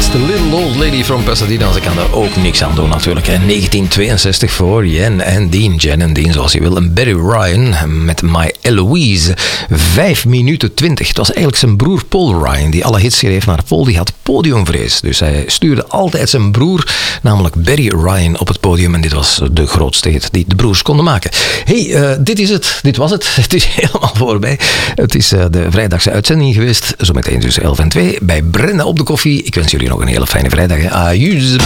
The Little Old Lady from Pasadena. Ze kan daar ook niks aan doen natuurlijk. 1962 voor Jen en Dean. Jen en Dean zoals je wil. En Barry Ryan met My Eloise. 5 minuten 20. Het was eigenlijk zijn broer Paul Ryan die alle hits schreef. Maar Paul die had podiumvrees. Dus hij stuurde altijd zijn broer, namelijk Barry Ryan, op het podium. En dit was de grootste hit die de broers konden maken. Hey, dit is het. Dit was het. Het is helemaal voorbij. Het is de vrijdagse uitzending geweest. Zometeen tussen 11 en 2 bij Brenda op de koffie. Ik wens jullie nog een hele fijne vrijdag. Ajuus.